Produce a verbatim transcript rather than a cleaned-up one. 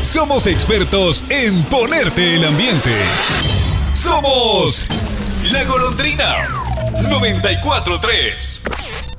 Somos expertos en ponerte el ambiente. Somos La Golondrina noventa y cuatro tres.